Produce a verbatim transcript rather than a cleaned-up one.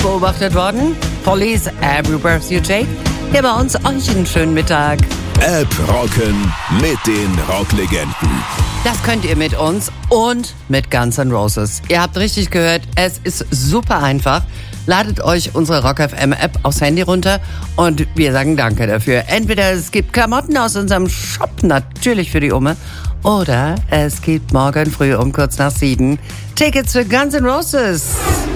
beobachtet worden? Police, every breath you take. Hier bei uns euch einen schönen Mittag. App rocken mit den Rocklegenden. Das könnt ihr mit uns und mit Guns N' Roses. Ihr habt richtig gehört, es ist super einfach. Ladet euch unsere Rock F M App aufs Handy runter und wir sagen Danke dafür. Entweder es gibt Klamotten aus unserem Shop, natürlich für die Umme, oder es gibt morgen früh um kurz nach sieben Tickets für Guns N' Roses.